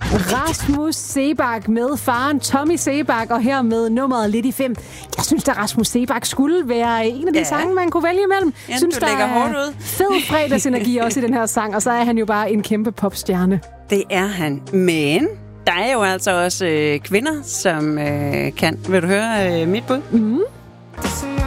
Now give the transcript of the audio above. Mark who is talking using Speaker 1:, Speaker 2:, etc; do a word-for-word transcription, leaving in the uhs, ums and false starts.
Speaker 1: Rasmus Seebach med faren Tommy Seebach, og her med nummeret Lidt i fem. Jeg synes, at Rasmus Seebach skulle være en af de ja. sange, man kunne vælge imellem.
Speaker 2: Ja,
Speaker 1: synes,
Speaker 2: du lægger hårdt ud.
Speaker 1: Fed fredagsenergi også i den her sang, og så er han jo bare en kæmpe popstjerne.
Speaker 2: Det er han. Men der er jo altså også øh, kvinder, som øh, kan. Vil du høre øh, mit bud?
Speaker 1: Mm.